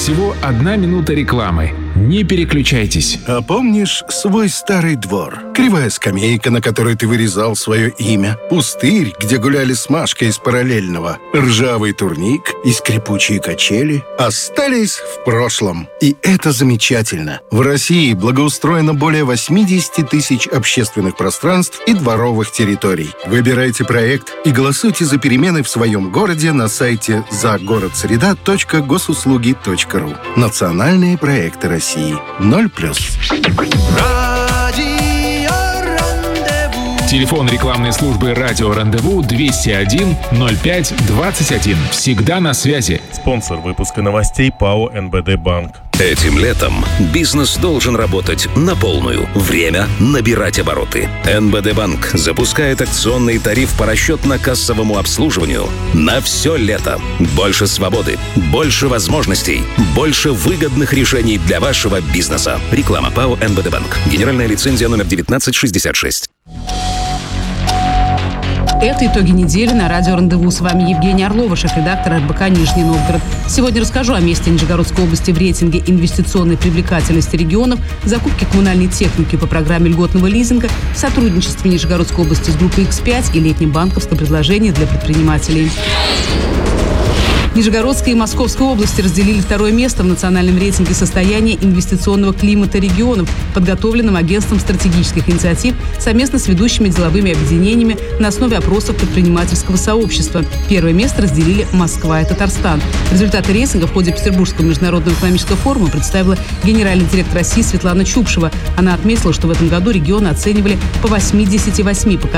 Всего 1 минута рекламы. Не переключайтесь. А помнишь свой старый двор? Кривая скамейка, на которой ты вырезал свое имя. Пустырь, где гуляли с Машкой из параллельного. Ржавый турник и скрипучие качели остались в прошлом. И это замечательно. В России благоустроено более 80 тысяч общественных пространств и дворовых территорий. Выбирайте проект и голосуйте за перемены в своем городе на сайте загородсреда.госуслуги.ру. Национальные проекты России. 0+. Телефон рекламной службы «Радио Рандеву» 201 05 21. Всегда на связи. Спонсор выпуска новостей ПАО «НБД Банк». Этим летом бизнес должен работать на полную. Время набирать обороты. НБД Банк запускает акционный тариф по расчетно-кассовому обслуживанию на все лето. Больше свободы, больше возможностей, больше выгодных решений для вашего бизнеса. Реклама ПАО «НБД Банк». Генеральная лицензия номер 1966. Это итоги недели на радио «Рандеву». С вами Евгения Орлова, шеф-редактор РБК «Нижний Новгород». Сегодня расскажу о месте Нижегородской области в рейтинге инвестиционной привлекательности регионов, закупке коммунальной техники по программе льготного лизинга, сотрудничестве Нижегородской области с группой X5 и летнем банковском предложении для предпринимателей. Нижегородская и Московская области разделили 2 место в национальном рейтинге состояния инвестиционного климата регионов, подготовленном агентством стратегических инициатив совместно с ведущими деловыми объединениями на основе опросов предпринимательского сообщества. 1 место разделили Москва и Татарстан. Результаты рейтинга в ходе Петербургского международного экономического форума представила генеральный директор России Светлана Чупшева. Она отметила, что в этом году регионы оценивали по 88 показателям